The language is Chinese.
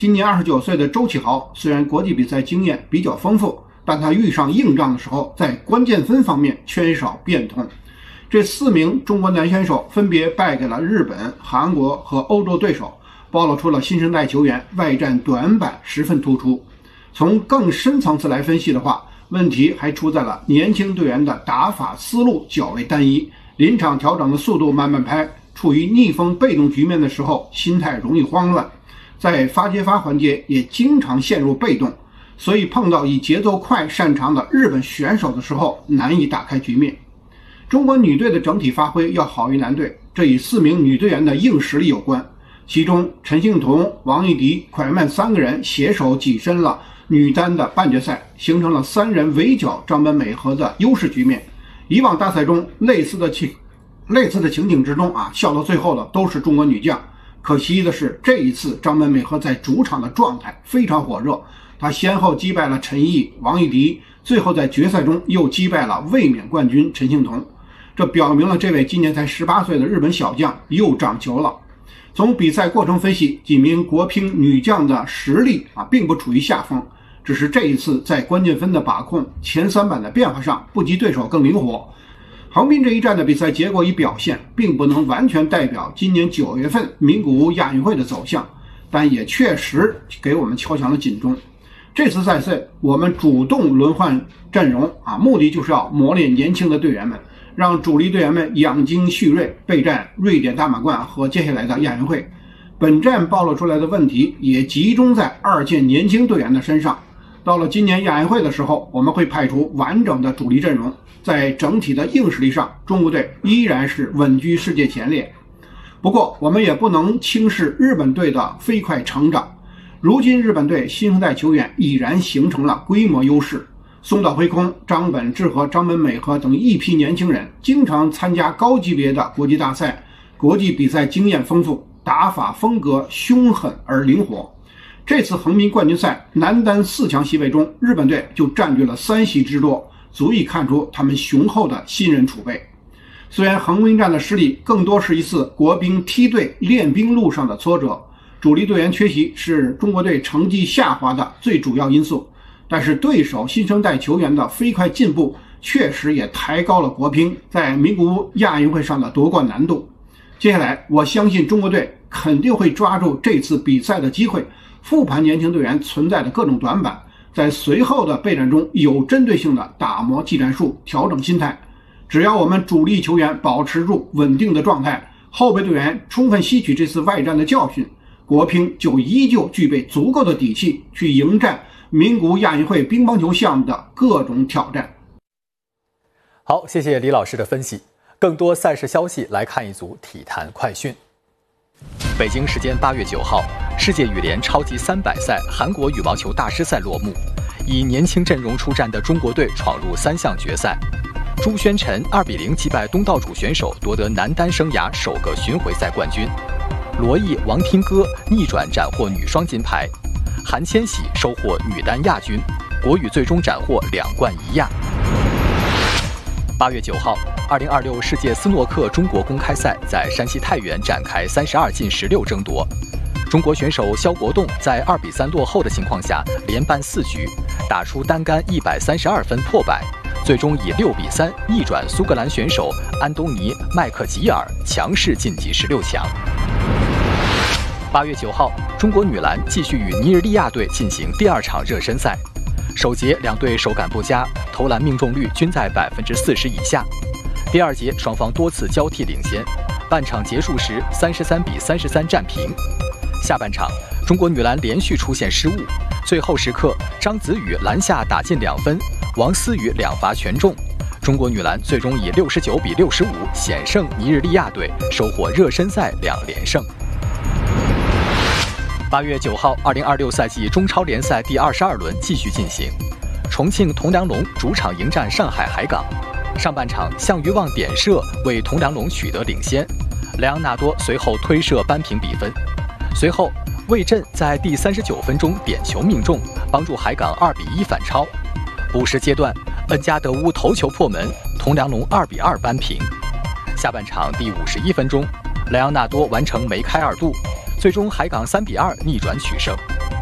今年29岁的周启豪虽然国际比赛经验比较丰富，但他遇上硬仗的时候，在关键分方面缺少变通。这4名中国男选手分别败给了日本、韩国和欧洲对手，暴露出了新生代球员外战短板十分突出。从更深层次来分析的话，问题还出在了年轻队员的打法思路较为单一，临场调整的速度慢半拍，处于逆风被动局面的时候，心态容易慌乱，在发接发环节也经常陷入被动，所以碰到以节奏快擅长的日本选手的时候，难以打开局面。中国女队的整体发挥要好于男队，这与4名女队员的硬实力有关。其中陈幸同、王艺迪、蒯曼3个人携手跻身了女单的半决赛，形成了3人围剿张本美和的优势局面。以往大赛中类似的情景之中笑到最后的都是中国女将。可惜的是，这一次张本美和在主场的状态非常火热，她先后击败了陈毅、王艺迪，最后在决赛中又击败了卫冕冠军陈幸同。这表明了这位今年才18岁的日本小将又长球了。从比赛过程分析，几名国乒女将的实力并不处于下风，只是这一次在关键分的把控、前3板的变化上不及对手更灵活。横滨这一战的比赛结果与表现并不能完全代表今年9月份名古屋亚运会的走向，但也确实给我们敲响了警钟。这次赛事我们主动轮换阵容目的就是要磨练年轻的队员们，让主力队员们养精蓄锐，备战瑞典大满贯和接下来的亚运会。本站暴露出来的问题也集中在2届年轻队员的身上。到了今年亚运会的时候，我们会派出完整的主力阵容，在整体的硬实力上，中国队依然是稳居世界前列。不过我们也不能轻视日本队的飞快成长。如今日本队新生代球员已然形成了规模优势，松岛辉空、张本智和张本美和等一批年轻人经常参加高级别的国际大赛，国际比赛经验丰富，打法风格凶狠而灵活。这次横滨冠军赛男单4强席位中，日本队就占据了3席之多，足以看出他们雄厚的新人储备。虽然横滨站的失利更多是一次国兵梯队练兵路上的挫折，主力队员缺席是中国队成绩下滑的最主要因素，但是对手新生代球员的飞快进步确实也抬高了国乒在名古屋亚运会上的夺冠难度。接下来我相信中国队肯定会抓住这次比赛的机会，复盘年轻队员存在的各种短板，在随后的备战中有针对性的打磨技战术，调整心态。只要我们主力球员保持住稳定的状态，后备队员充分吸取这次外战的教训，国乒就依旧具备足够的底气去迎战名古屋亚运会乒乓球项目的各种挑战。 好，谢谢李老师的分析。更多赛事消息来看一组体坛快讯。北京时间8月9号，世界羽联超级300赛韩国羽毛球大师赛落幕，以年轻阵容出战的中国队闯入3项决赛。朱轩晨2-0击败东道主选手，夺得男单生涯首个巡回赛冠军。罗毅、王汀歌逆转斩获女双金牌，韩千玺收获女单亚军，国羽最终斩获2冠1亚。8月9号，2026世界斯诺克中国公开赛在山西太原展开32进16争夺。中国选手肖国栋在2-3落后的情况下，连扳4局，打出单杆132分破百，最终以6-3逆转苏格兰选手安东尼·麦克吉尔，强势晋级16强。8月9号，中国女篮继续与尼日利亚队进行第2场热身赛。首节两队手感不佳，投篮命中率均在40%以下。第2节双方多次交替领先，半场结束时33-33战平。下半场，中国女篮连续出现失误，最后时刻张子宇篮下打进2分，王思雨2罚全中。中国女篮最终以69-65险胜尼日利亚队，收获热身赛2连胜。8月9号，2026赛季中超联赛第22轮继续进行，重庆铜梁龙主场迎战上海海港。上半场，项余旺点射为铜梁龙取得领先，莱昂纳多随后推射扳平比分。随后，魏震在第39分钟点球命中，帮助海港2-1反超。补时阶段，恩加德乌头球破门，铜梁龙2-2扳平。下半场第51分钟，莱昂纳多完成梅开2度，最终海港3-2逆转取胜。